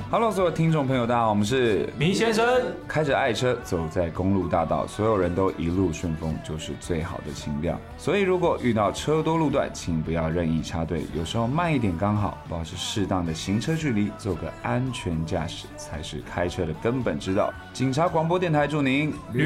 Hello， 所有听众朋友，大家好，我们是米先生。 开着爱车走在公路大道，所有人都一路顺风，就是最好的情调。所以如果遇到车多路段，请不要任意插队，有时候慢一点刚好，保持适当的行车距离，做个安全驾驶才是开车的根本之道。警察广播电台祝您旅